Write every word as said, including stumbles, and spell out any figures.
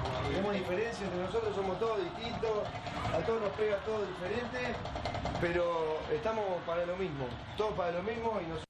Tenemos diferencias entre nosotros, somos todos distintos, a todos nos pega todo diferente, pero estamos para lo mismo, todos para lo mismo y nosotros